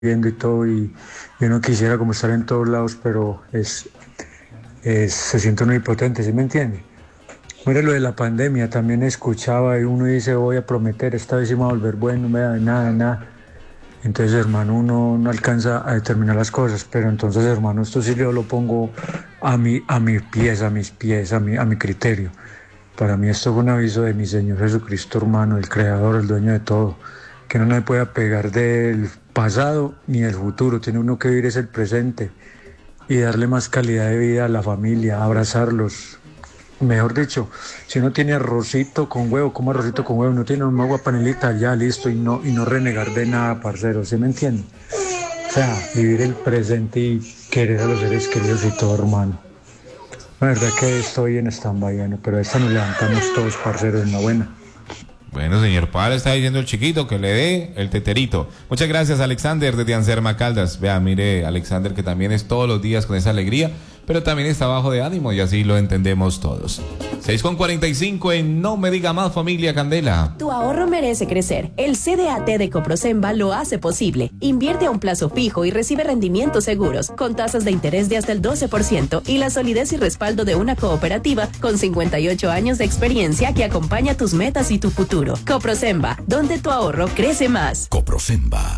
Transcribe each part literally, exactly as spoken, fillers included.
viendo y todo, y, y uno quisiera como estar en todos lados, pero es, es se siente uno impotente, ¿sí me entiende? Mira lo de la pandemia, también escuchaba y uno dice voy a prometer, esta vez sí me va a volver bueno, no me da nada, nada. Entonces, hermano, uno no alcanza a determinar las cosas, pero entonces, hermano, esto sí yo lo pongo a mi, a mis pies, a mis pies, a mi, a mi criterio. Para mí esto fue un aviso de mi Señor Jesucristo, hermano, el Creador, el dueño de todo, que no se puede apegar del pasado ni del futuro, tiene uno que vivir es el presente y darle más calidad de vida a la familia, abrazarlos. Mejor dicho, si uno tiene arrocito con huevo, como arrocito con huevo, no tiene una agua panelita, ya listo, y no, y no renegar de nada, parcero, ¿sí me entiende? O sea, vivir el presente y querer a los seres queridos y todo, hermano. La verdad que estoy en stand-by, bueno, pero esta nos levantamos todos, parceros, en la buena. Bueno, señor padre, está diciendo el chiquito que le dé el teterito. Muchas gracias, Alexander, desde Anserma Caldas. Vea, mire, Alexander, que también es todos los días con esa alegría, pero también está bajo de ánimo y así lo entendemos todos. seis con cuarenta y cinco en No Me Diga Más, familia Candela. Tu ahorro merece crecer. El C D A T de Coprosemba lo hace posible. Invierte a un plazo fijo y recibe rendimientos seguros, con tasas de interés de hasta el doce por ciento y la solidez y respaldo de una cooperativa con cincuenta y ocho años de experiencia que acompaña tus metas y tu futuro. Coprosemba, donde tu ahorro crece más. Coprosemba.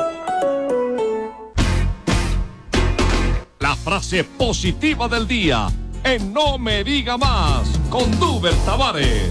La frase positiva del día en No Me Diga Más con Duber Tavares.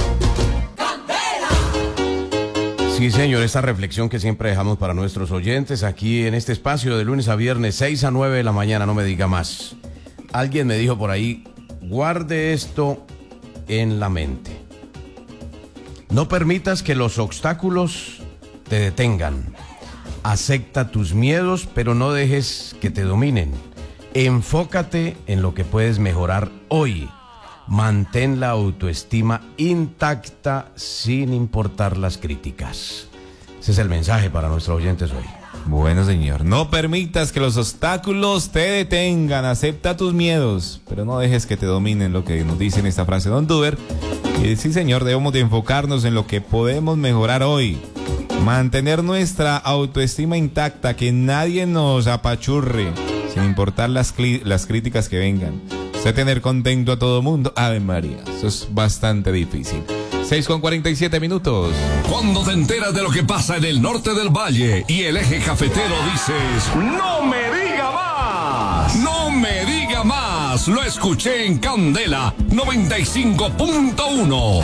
Sí, señor, esta reflexión que siempre dejamos para nuestros oyentes aquí en este espacio de lunes a viernes, seis a nueve de la mañana, No Me Diga Más. Alguien me dijo por ahí, guarde esto en la mente. No permitas que los obstáculos te detengan. Acepta tus miedos, pero no dejes que te dominen. Enfócate en lo que puedes mejorar hoy. Mantén la autoestima intacta sin importar las críticas. Ese es el mensaje para nuestros oyentes hoy. Bueno, señor, no permitas que los obstáculos te detengan. Acepta tus miedos, pero no dejes que te dominen, lo que nos dice en esta frase Don Duber. Y sí, señor, debemos de enfocarnos en lo que podemos mejorar hoy. Mantener nuestra autoestima intacta, que nadie nos apachurre, sin importar las, las críticas que vengan. Usted tener contento a todo mundo, Ave María, eso es bastante difícil. seis con cuarenta y siete minutos. Cuando te enteras de lo que pasa en el norte del valle y el eje cafetero, dices, ¡no me diga más! ¡No me diga más! Lo escuché en Candela noventa y cinco punto uno.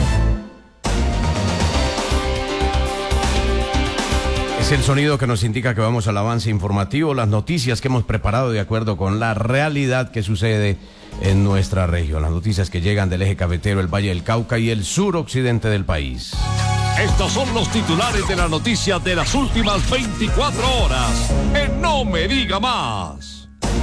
Es el sonido que nos indica que vamos al avance informativo, las noticias que hemos preparado de acuerdo con la realidad que sucede en nuestra región, las noticias que llegan del eje cafetero, el Valle del Cauca y el suroccidente del país. Estos son los titulares de la noticia de las últimas veinticuatro horas en No Me Diga Más.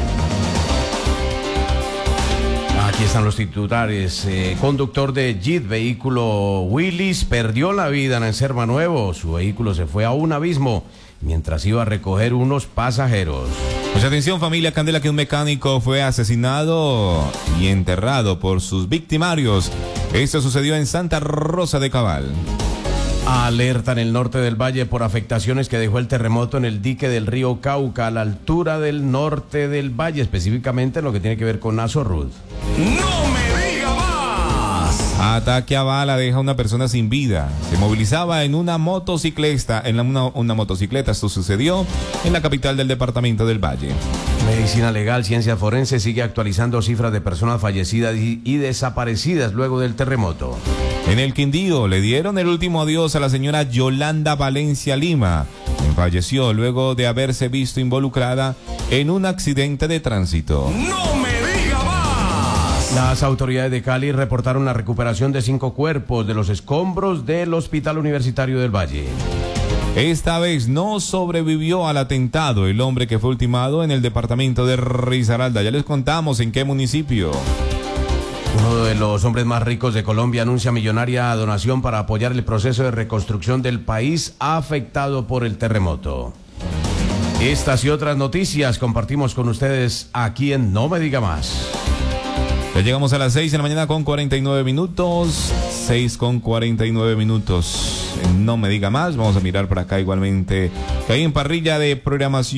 Aquí están los titulares. Eh, conductor de Jeep, vehículo Willys, perdió la vida en Anserma Nuevo. Su vehículo se fue a un abismo mientras iba a recoger unos pasajeros. Pues atención, familia Candela, que un mecánico fue asesinado y enterrado por sus victimarios. Esto sucedió en Santa Rosa de Cabal. Alerta en el norte del valle por afectaciones que dejó el terremoto en el dique del río Cauca a la altura del norte del valle, específicamente en lo que tiene que ver con Azorrud. ¡No me diga más! Ataque a bala deja a una persona sin vida. Se movilizaba en una motocicleta, en la, una, una motocicleta. Esto sucedió en la capital del departamento del Valle. Medicina Legal, Ciencia Forense sigue actualizando cifras de personas fallecidas y, y desaparecidas luego del terremoto. En el Quindío le dieron el último adiós a la señora Yolanda Valencia Lima, quien falleció luego de haberse visto involucrada en un accidente de tránsito. ¡No me diga más! Las autoridades de Cali reportaron la recuperación de cinco cuerpos de los escombros del Hospital Universitario del Valle. Esta vez no sobrevivió al atentado el hombre que fue ultimado en el departamento de Risaralda. Ya les contamos en qué municipio. Uno de los hombres más ricos de Colombia anuncia millonaria donación para apoyar el proceso de reconstrucción del país afectado por el terremoto. Estas y otras noticias compartimos con ustedes aquí en No Me Diga Más. Ya llegamos a las seis de la mañana con cuarenta y nueve minutos. seis con cuarenta y nueve minutos. No Me Diga Más. Vamos a mirar por acá igualmente que hay en parrilla de programación.